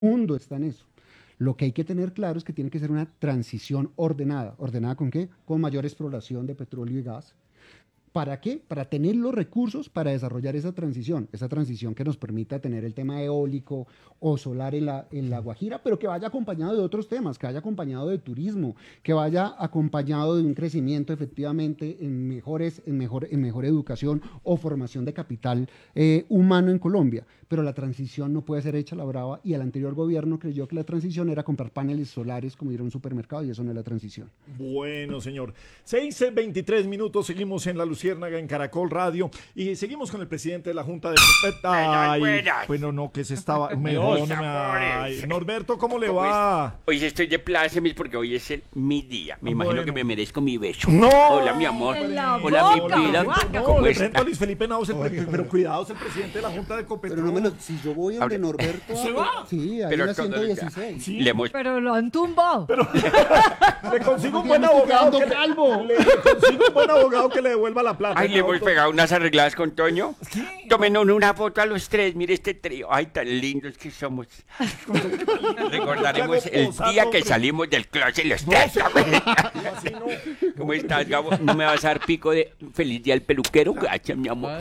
mundo está en eso. Lo que hay que tener claro es que tiene que ser una transición ordenada. ¿Ordenada con qué? Con mayor exploración de petróleo y gas. ¿Para qué? Para tener los recursos para desarrollar esa transición que nos permita tener el tema eólico o solar en la Guajira, pero que vaya acompañado de otros temas, que vaya acompañado de turismo, que vaya acompañado de un crecimiento efectivamente en mejor educación o formación de capital humano en Colombia. Pero la transición no puede ser hecha a la brava y el anterior gobierno creyó que la transición era comprar paneles solares como ir a un supermercado y eso no es la transición. Bueno, señor. 6:23 minutos, seguimos en La Luciérnaga, en Caracol Radio, y seguimos con el presidente de la Junta de... Ay, bueno, no, que se estaba... Mejor, no me... Ay, Norberto, ¿cómo le va? Hoy estoy de plácemes porque hoy es mi día. Me imagino Bueno. que me merezco mi beso. ¡No! Hola, mi amor. En la Hola, mi boca, vida. guaca. No, ¿Cómo le está? presento a Luis Felipe Naos, pero cuidado, es el presidente de la Junta de Copetrol. Si yo voy donde Norberto... ¿Se va? Sí, ahí Pero en la todo- 116. Sí. Le hemos... Pero lo han tumbado. Le consigo un Ya buen me estoy abogado quedando que calvo. le consigo un buen abogado que le devuelva la plata. Ay, le hemos pegado unas arregladas con Toño. Tomen una foto a los tres. Mire este trío. Ay, tan lindos que somos. Recordaremos el día que salimos del closet los tres. Así no. ¿Cómo estás, Gabo? ¿No me vas a dar pico de feliz día al peluquero? Gracias, mi amor.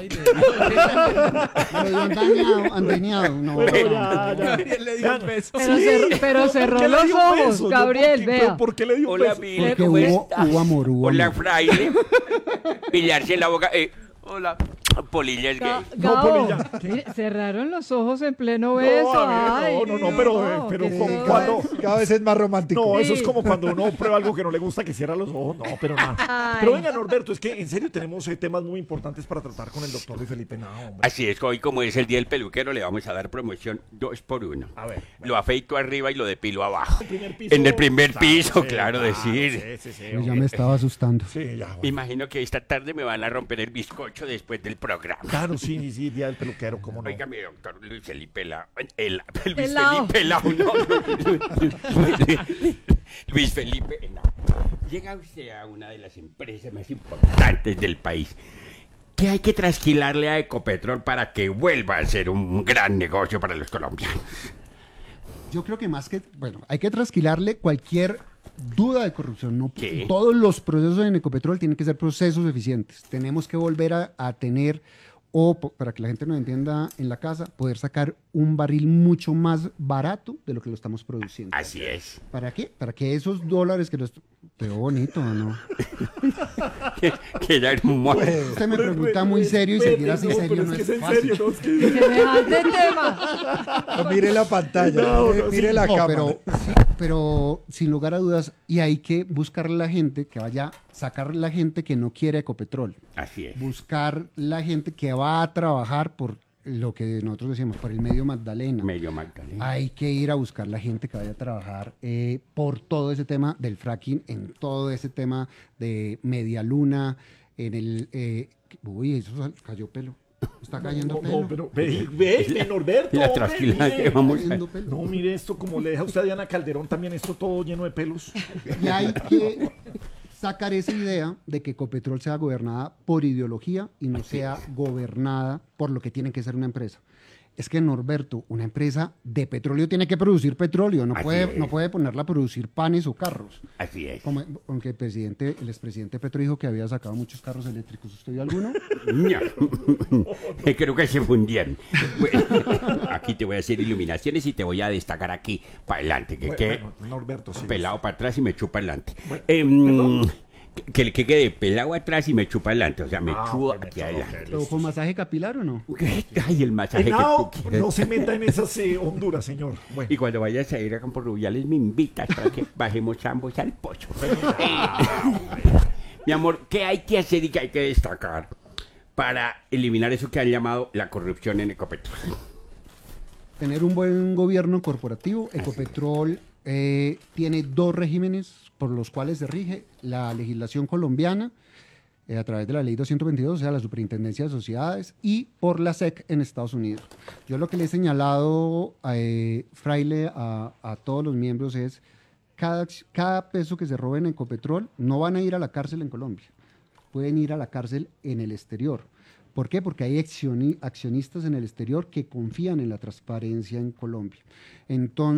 Me lo han dañado. No, Bueno, no. ya. le dio un beso. Pero cerró los ojos, Gabriel, vea. ¿Por qué le dio un Hola, beso? mire, Porque ¿cómo hubo estás? amor, hubo Hola, amor. fraile. Pillarse en la boca. Hola. Polilla es gay. No, Gabo, Polilla. mire, cerraron los ojos en pleno beso. a ver, Ay, no, pero ¿qué como es cuando... eso? Cada vez es más romántico. No, eso Sí. es como cuando uno prueba algo que no le gusta, que cierra los ojos. No, pero nada. Ay. Pero venga, Norberto, es que en serio tenemos temas muy importantes para tratar con el doctor Luis Felipe Nao, hombre. Así es, hoy como es el día del peluquero, le vamos a dar promoción 2x1. A ver, Lo afeito arriba y lo depilo abajo. Primer piso. En el primer piso, sí, claro, decir. Sí, Pues ya me estaba asustando. Sí, ya, Me bueno. imagino que esta tarde me van a romper el bizcocho después del programa. Claro, sí, día del peluquero, ¿cómo no? Oiga, mi doctor Luis Felipe Lao. Luis Lao. Felipe Lao, no. Luis Felipe Lao. Llega usted a una de las empresas más importantes del país. ¿Qué hay que trasquilarle a Ecopetrol para que vuelva a ser un gran negocio para los colombianos? Yo creo que más que, bueno, hay que trasquilarle cualquier duda de corrupción. No, ¿Qué? todos los procesos en Ecopetrol tienen que ser procesos eficientes. Tenemos que volver a tener, para que la gente nos entienda en la casa, poder sacar un barril mucho más barato de lo que lo estamos produciendo. Así es. ¿Para qué? Para que esos dólares que los... Pero bonito, ¿no? Que era hermoso. Usted me pregunta muy serio y seguir así serio no es que es en fácil. serio, no, es que... Semejante tema. No, mire la pantalla, mire la No, cámara. pero sin lugar a dudas, y hay que buscar la gente que vaya, sacar la gente que no quiere Ecopetrol, Así es. buscar la gente que va a trabajar por lo que nosotros decíamos, por el medio Magdalena. Medio Magdalena. Hay que ir a buscar la gente que vaya a trabajar por todo ese tema del fracking, en todo ese tema de media luna, en el... uy, eso cayó pelo. Está cayendo pelo. No, pero ve, Norberto. La hombre, trasquilada mire. que vamos a... Cayendo pelo. No, mire esto, como le deja usted a Diana Calderón, también esto todo lleno de pelos. Y hay que sacar esa idea de que Ecopetrol sea gobernada por ideología y no sea gobernada por lo que tiene que ser una empresa. Es que, Norberto, una empresa de petróleo tiene que producir petróleo, no Así puede, es. no puede ponerla a producir panes o carros. Así es. Como, aunque el expresidente Petro dijo que había sacado muchos carros eléctricos. ¿Usted vio alguno? No. Creo que se fundieron. Bueno, aquí te voy a hacer iluminaciones y te voy a destacar aquí para adelante. Bueno, Norberto, sí. Pelado para atrás y me chupa adelante. ¿perdón? Que quede pelado atrás y me chupa adelante. O sea, me chupa bueno, aquí ok. adelante. ¿Pero con masaje capilar o no? Ay, el masaje que Henao, tú quieras. no se meta en esas Honduras, señor. Bueno, Y cuando vayas a ir a Campo Rubiales me invitas para que bajemos ambos al pocho. Mi amor, ¿qué hay que hacer y qué hay que destacar para eliminar eso que han llamado la corrupción en Ecopetrol? Tener un buen gobierno corporativo. Ecopetrol tiene dos regímenes por los cuales se rige la legislación colombiana a través de la ley 222, o sea, la Superintendencia de Sociedades, y por la SEC en Estados Unidos. Yo lo que le he señalado Fraile, a todos los miembros es cada peso que se robe en Ecopetrol no van a ir a la cárcel en Colombia, pueden ir a la cárcel en el exterior, ¿Por qué? Porque hay accionistas en el exterior que confían en la transparencia en Colombia. Entonces,